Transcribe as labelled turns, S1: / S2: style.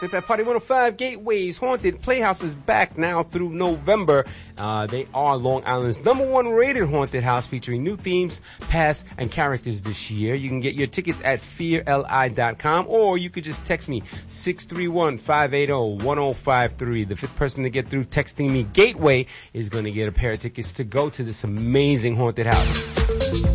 S1: Fifth at Party 105 Gateway's Haunted Playhouse is back now through November. They are Long Island's #1 rated haunted house, featuring new themes, past, and characters this year. You can get your tickets at fearli.com, or you could just text me 631-580-1053. The fifth person to get through texting me Gateway is going to get a pair of tickets to go to this amazing haunted house.